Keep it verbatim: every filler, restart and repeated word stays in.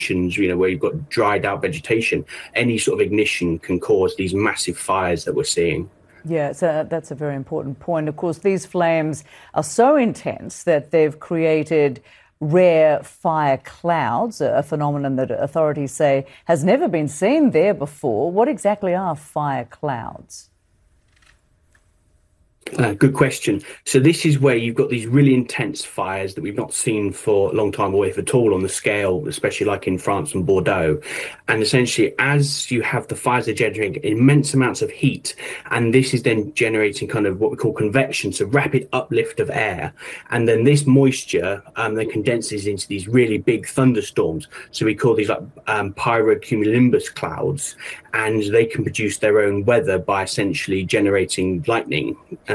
you know, where you've got dried out vegetation, any sort of ignition can cause these massive fires that we're seeing. Yeah, so that's a very important point. Of course, these flames are so intense that they've created rare fire clouds, a phenomenon that authorities say has never been seen there before. What exactly are fire clouds? Uh, good question. So this is where you've got these really intense fires that we've not seen for a long time, or if at all on the scale, especially like in France and Bordeaux. And essentially, as you have the fires, are generating immense amounts of heat, and this is then generating kind of what we call convection, so rapid uplift of air. And then this moisture um, then condenses into these really big thunderstorms. So we call these like um, pyrocumulonimbus clouds, and they can produce their own weather by essentially generating lightning.